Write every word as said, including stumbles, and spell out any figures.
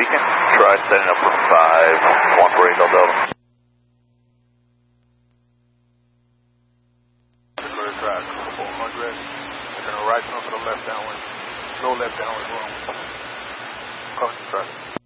Beacon. Try setting up for five, one for Echo Delta. Go to drive, four hundred. They're going to right turn for the left downwind. No left downwind wrong. Coming to traffic.